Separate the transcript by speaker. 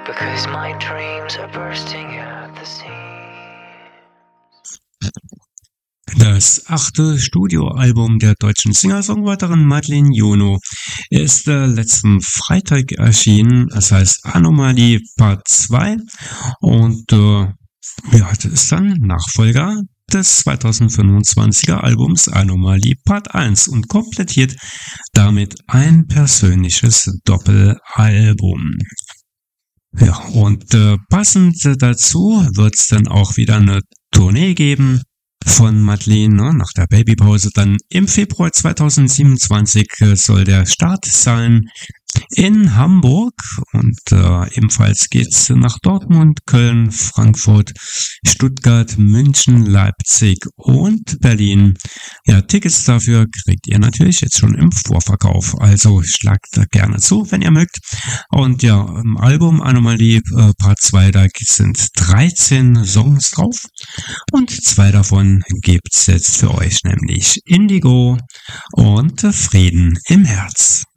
Speaker 1: because my dreams are bursting at the seams.
Speaker 2: Das 8. Studioalbum der deutschen Singer-Songwriterin Madeline Juno ist letzten Freitag erschienen. Das heißt Anomalie Part 2 und das ist dann Nachfolger des 2025er Albums Anomalie Part 1 und komplettiert damit ein persönliches Doppelalbum. Ja, und passend dazu wird es dann auch wieder eine Tournee geben von Madeline, nach der Babypause. Dann im Februar 2027 soll der Start sein in Hamburg und ebenfalls geht's nach Dortmund, Köln, Frankfurt, Stuttgart, München, Leipzig und Berlin. Ja, Tickets dafür kriegt ihr natürlich jetzt schon im Vorverkauf, also schlagt da gerne zu, wenn ihr mögt. Und ja, im Album Anomalie Part 2, da sind 13 Songs drauf und 2 davon gibt's jetzt für euch, nämlich Indigo und Frieden im Herz.